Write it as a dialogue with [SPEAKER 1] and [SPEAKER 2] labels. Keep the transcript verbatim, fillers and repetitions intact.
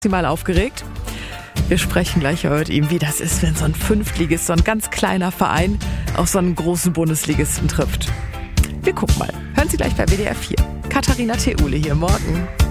[SPEAKER 1] Sie mal aufgeregt? Wir sprechen gleich mal mit ihm, wie das ist, wenn so ein Fünftligist, so ein ganz kleiner Verein auf so einen großen Bundesligisten trifft. Wir gucken mal. Hören Sie gleich bei W D R vier. Katharina Theule hier, morgen.